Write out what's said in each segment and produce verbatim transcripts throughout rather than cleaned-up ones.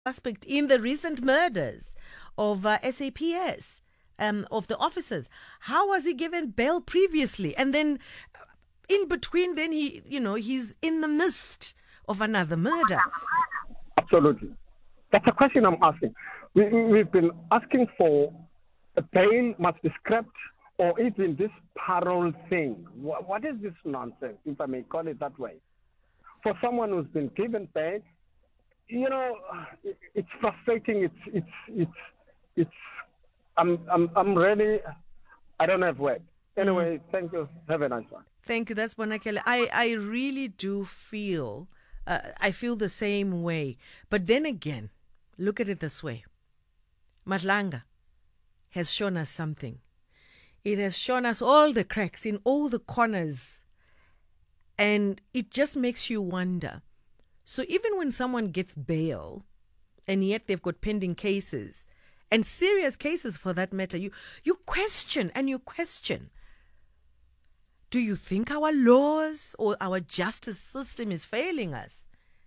suspect in the recent murders of uh, S A P S, um, of the officers. How was he given bail previously? And then in between, then he, you know, he's in the midst of another murder. Absolutely. That's a question I'm asking. We, we've been asking for a bail must be scrapped, or even this parole thing. What, what is this nonsense, if I may call it that way? For someone who's been given bail, you know, it, it's frustrating. It's, it's, it's, it's, I'm, I'm, I'm really, I don't have words. Anyway, mm. Thank you. Have a nice one. Thank you. That's Bonakele. I, I really do feel, uh, I feel the same way. But then again, look at it this way. Madlanga has shown us something. It has shown us all the cracks in all the corners. And it just makes you wonder. So even when someone gets bail, and yet they've got pending cases, and serious cases for that matter, you, you question and you question. Do you think our laws or our justice system is failing us?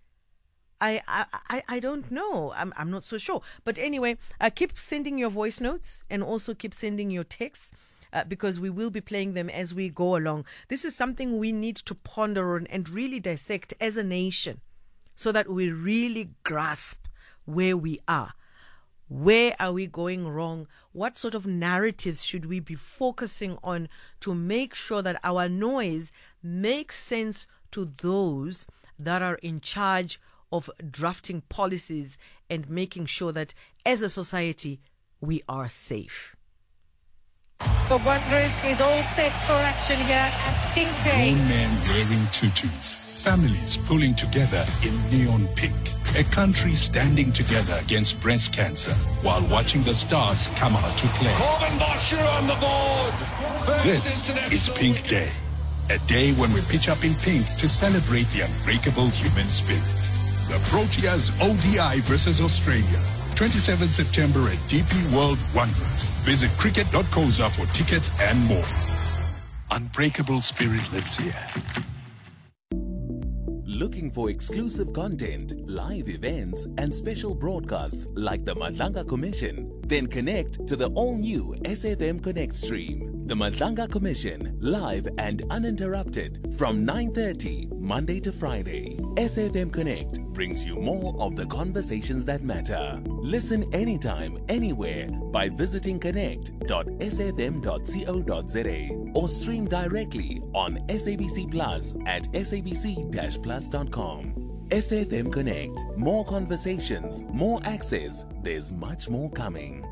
I I, I don't know. I'm I'm not so sure. But anyway, uh, keep sending your voice notes and also keep sending your texts uh, because we will be playing them as we go along. This is something we need to ponder on and really dissect as a nation so that we really grasp where we are. Where are we going wrong? What sort of narratives should we be focusing on to make sure that our noise makes sense to those that are in charge of drafting policies and making sure that as a society we are safe? The Wanderers is all set for action here at Pink Day. Grown men wearing tutus. Families pulling together in neon pink. A country standing together against breast cancer while watching the stars come out to play. Corbin Bosher on the board. First this is Pink Day. A day when we pitch up in pink to celebrate the unbreakable human spirit. The Proteas O D I versus Australia. twenty-seventh September at D P World Wanderers. Visit cricket dot co za for tickets and more. Unbreakable spirit lives here. Looking for exclusive content, live events, and special broadcasts like the Madlanga Commission? Then connect to the all-new S F M Connect stream. The Madlanga Commission, live and uninterrupted from nine thirty, Monday to Friday. S F M Connect brings you more of the conversations that matter. Listen anytime, anywhere by visiting connect dot s f m dot co dot za or stream directly on S A B C Plus at s a b c dash plus dot com. S F M Connect. More conversations, more access. There's much more coming.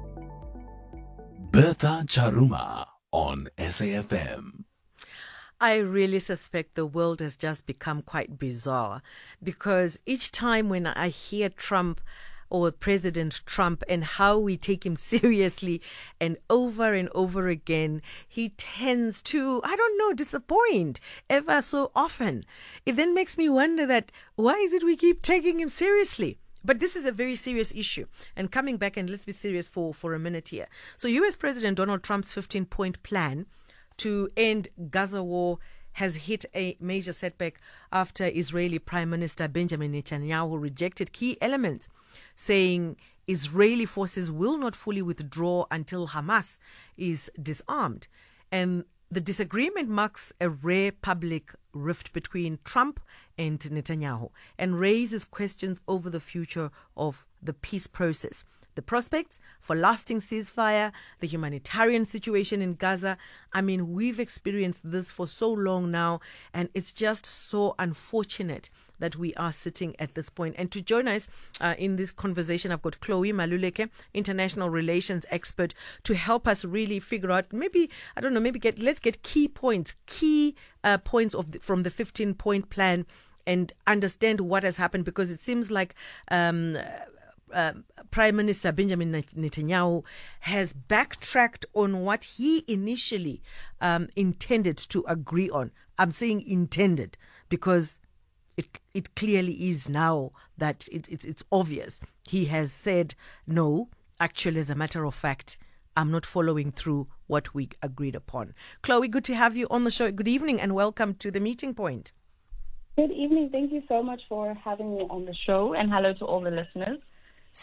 Bertha Charuma on S A F M. I really suspect the world has just become quite bizarre because each time when I hear Trump or President Trump and how we take him seriously and over and over again, he tends to, I don't know, disappoint ever so often. It then makes me wonder that why is it we keep taking him seriously? But this is a very serious issue. And coming back, and let's be serious for, for a minute here. So U S President Donald Trump's fifteen-point plan to end Gaza war has hit a major setback after Israeli Prime Minister Benjamin Netanyahu rejected key elements, saying Israeli forces will not fully withdraw until Hamas is disarmed. And the disagreement marks a rare public rift between Trump and Netanyahu and raises questions over the future of the peace process. The prospects for lasting ceasefire, the humanitarian situation in Gaza. I mean, we've experienced this for so long now, and it's just so unfortunate that we are sitting at this point. And to join us uh, in this conversation, I've got Chloe Maluleke, international relations expert, to help us really figure out, maybe, I don't know, maybe get, let's get key points, key uh, points of the, from the fifteen-point plan and understand what has happened, because it seems like um, uh, Prime Minister Benjamin Netanyahu has backtracked on what he initially um, intended to agree on. I'm saying intended because it it clearly is now that it, it, it's obvious. He has said, no, actually, as a matter of fact, I'm not following through what we agreed upon. Chloe, good to have you on the show. Good evening and welcome to The Meeting Point. Good evening. Thank you so much for having me on the show, and hello to all the listeners.